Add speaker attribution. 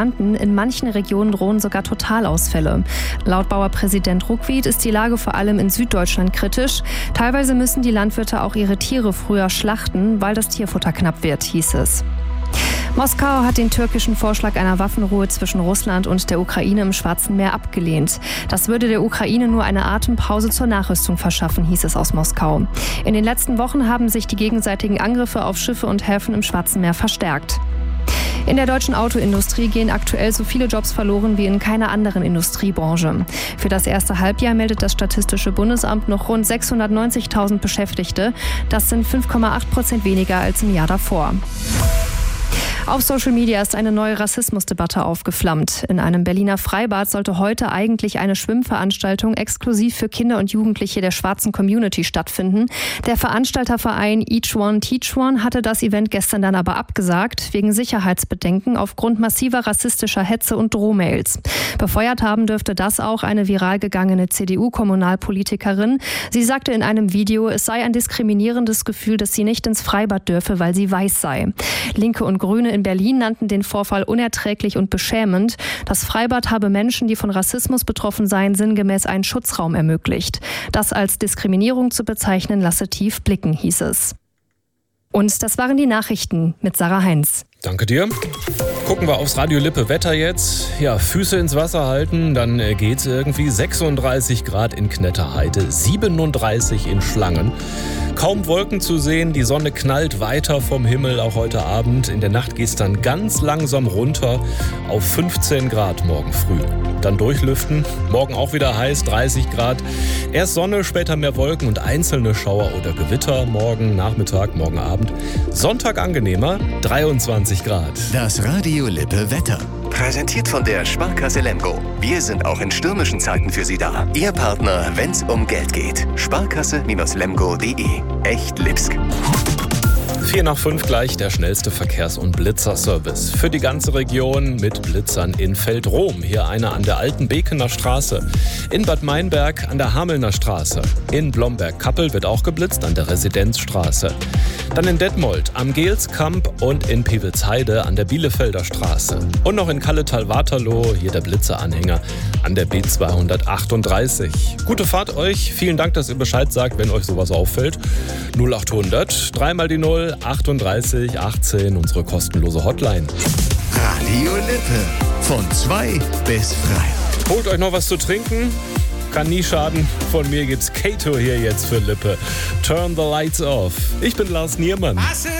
Speaker 1: ernten. In manchen Regionen drohen sogar Totalausfälle. Laut Bauerpräsident Ruckwied ist die Lage vor allem in Süddeutschland kritisch. Teilweise müssen die Landwirte auch ihre Tiere früher schlachten, weil das Tierfutter knapp wird, hieß es. Moskau hat den türkischen Vorschlag einer Waffenruhe zwischen Russland und der Ukraine im Schwarzen Meer abgelehnt. Das würde der Ukraine nur eine Atempause zur Nachrüstung verschaffen, hieß es aus Moskau. In den letzten Wochen haben sich die gegenseitigen Angriffe auf Schiffe und Häfen im Schwarzen Meer verstärkt. In der deutschen Autoindustrie gehen aktuell so viele Jobs verloren wie in keiner anderen Industriebranche. Für das erste Halbjahr meldet das Statistische Bundesamt noch rund 690.000 Beschäftigte. Das sind 5,8% weniger als im Jahr davor. Auf Social Media ist eine neue Rassismusdebatte aufgeflammt. In einem Berliner Freibad sollte heute eigentlich eine Schwimmveranstaltung exklusiv für Kinder und Jugendliche der schwarzen Community stattfinden. Der Veranstalterverein Each One Teach One hatte das Event gestern dann aber abgesagt, wegen Sicherheitsbedenken aufgrund massiver rassistischer Hetze und Drohmails. Befeuert haben dürfte das auch eine viral gegangene CDU-Kommunalpolitikerin. Sie sagte in einem Video, es sei ein diskriminierendes Gefühl, dass sie nicht ins Freibad dürfe, weil sie weiß sei. Linke und Grüne in Berlin nannten den Vorfall unerträglich und beschämend. Das Freibad habe Menschen, die von Rassismus betroffen seien, sinngemäß einen Schutzraum ermöglicht. Das als Diskriminierung zu bezeichnen, lasse tief blicken, hieß es. Und das waren die Nachrichten mit Sarah Heinz.
Speaker 2: Danke dir. Gucken wir aufs Radio Lippe Wetter jetzt. Ja, Füße ins Wasser halten, dann geht's irgendwie. 36 Grad in Knetterheide, 37 in Schlangen. Kaum Wolken zu sehen, die Sonne knallt weiter vom Himmel, auch heute Abend. In der Nacht geht's dann ganz langsam runter auf 15 Grad morgen früh. Dann durchlüften, morgen auch wieder heiß, 30 Grad. Erst Sonne, später mehr Wolken und einzelne Schauer oder Gewitter. Morgen Nachmittag, morgen Abend. Sonntag angenehmer, 23 Grad.
Speaker 3: Das Radio Lippe Wetter. Präsentiert von der Sparkasse Lemgo. Wir sind auch in stürmischen Zeiten für Sie da. Ihr Partner, wenn's um Geld geht. Sparkasse-lemgo.de. Echt Lipsk.
Speaker 2: 4 nach 5 gleich der schnellste Verkehrs- und Blitzerservice. Für die ganze Region mit Blitzern in Feldrom. Hier einer an der Alten Bekener Straße. In Bad Meinberg an der Hamelner Straße. In Blomberg-Kappel wird auch geblitzt an der Residenzstraße. Dann in Detmold am Geelskamp und in Piwitzheide an der Bielefelder Straße. Und noch in Kalletal-Waterloo, hier der Blitzeranhänger an der B238. Gute Fahrt euch. Vielen Dank, dass ihr Bescheid sagt, wenn euch sowas auffällt. 0800 3 mal die 0 38 18, unsere kostenlose Hotline.
Speaker 3: Radio Lippe. Von 2 bis Freitag.
Speaker 2: Holt euch noch was zu trinken. Kann nie schaden. Von mir gibt's Kato hier jetzt für Lippe. Turn the lights off. Ich bin Lars Niermann.